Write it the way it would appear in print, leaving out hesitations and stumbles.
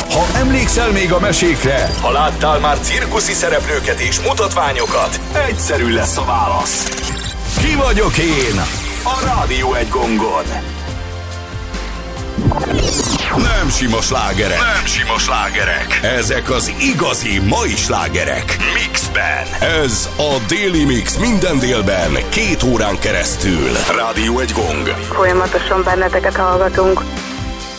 Ha emlékszel még a mesékre, ha láttál már cirkuszi szereplőket és mutatványokat, egyszerű lesz a válasz. Ki vagyok én? A Rádió Egy gongon. Nem sima slágerek. Nem sima slágerek. Ezek az igazi mai slágerek. Mixben. Ez a Déli Mix minden délben 2 órán keresztül. Rádió Egy gong. Folyamatosan benneteket hallgatunk.